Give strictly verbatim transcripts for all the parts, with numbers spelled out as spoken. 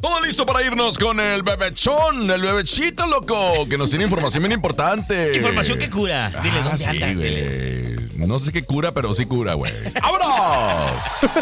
Todo listo para irnos con el bebechón, el bebechito, loco, que nos tiene información bien importante. Información que cura. Dile, ah, ¿dónde sí, andas? Güey. Dile. No sé qué cura, pero sí cura, güey. ¡Vámonos!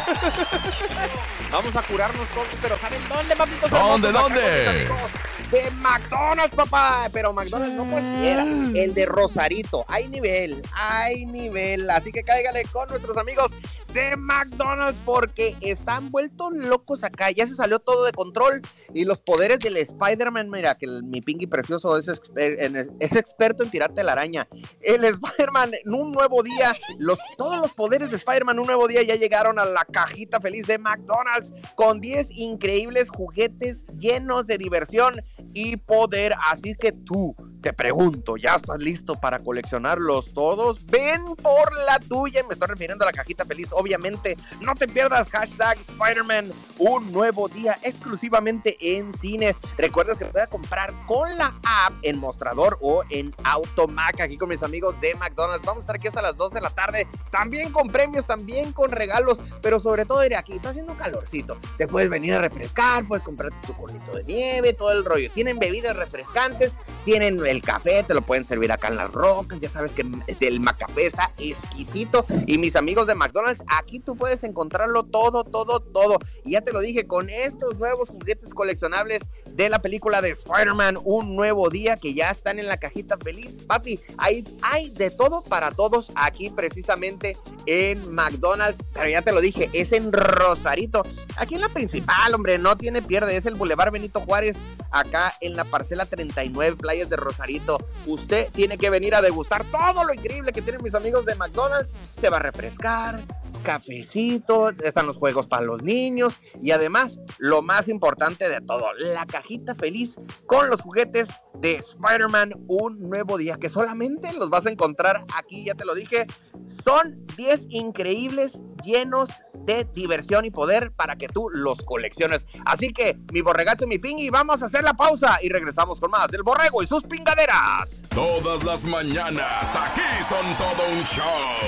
Vamos a curarnos todos, pero ¿saben dónde, papitos? ¿Dónde, hermosos? dónde? Acá, de McDonald's, papá. Pero McDonald's no cualquiera. El de Rosarito. Hay nivel, hay nivel. Así que cáigale con nuestros amigos de McDonald's porque están vueltos locos acá. Ya se salió todo de control y los poderes del Spider-Man, mira, que el, mi Pinky precioso es, exper, en, es experto en tirarte la araña. El Spider-Man en un nuevo día, los, todos los poderes de Spider-Man en un nuevo día ya llegaron a la cajita feliz de McDonald's con diez increíbles juguetes llenos de diversión y poder. Así que tú, te pregunto, ¿ya estás listo para coleccionarlos todos? Ven por la tuya, me estoy refiriendo a la cajita feliz, obviamente. No te pierdas hashtag Spider-Man, un nuevo día exclusivamente en cines. Recuerda que puedes comprar con la app en Mostrador o en Automac, aquí con mis amigos de McDonald's. Vamos a estar aquí hasta las dos de la tarde, también con premios, también con regalos, pero sobre todo, mira, aquí está haciendo calorcito. Te puedes venir a refrescar, puedes comprar tu conito de nieve, todo el rollo. Tienen bebidas refrescantes, tienen el café, te lo pueden servir acá en las rocas, ya sabes que el McCafé está exquisito, y mis amigos de McDonald's, aquí tú puedes encontrarlo todo, todo, todo, y ya te lo dije, con estos nuevos juguetes coleccionables de la película de Spider-Man, un nuevo día, que ya están en la cajita feliz, papi, hay, hay de todo para todos, aquí precisamente en McDonald's, pero ya te lo dije, es en Rosarito, aquí en la principal, hombre, no tiene pierde, es el Boulevard Benito Juárez, acá en la parcela treinta y nueve, Playas de Rosarito. Usted tiene que venir a degustar todo lo increíble que tienen mis amigos de McDonald's. Se va a refrescar, cafecito, están los juegos para los niños y además, lo más importante de todo, la cajita feliz con los juguetes de Spider-Man, un nuevo día, que solamente los vas a encontrar aquí, ya te lo dije. Son diez increíbles, llenos de diversión y poder para que tú los colecciones. Así que, mi borregato y mi pingui, vamos a hacer la pausa y regresamos con más del borrego y sus pingaderas. Todas las mañanas, aquí son todo un show.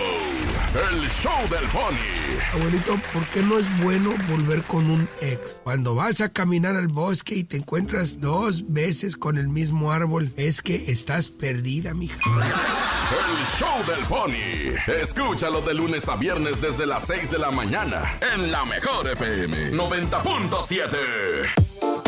El show del Pony. Abuelito, ¿por qué no es bueno volver con un ex? Cuando vas a caminar al bosque y te encuentras dos veces con el mismo árbol, es que estás perdida, mija. El show del Pony. Escúchalo de lunes a viernes desde las seis de la mañana en la mejor F M noventa punto siete.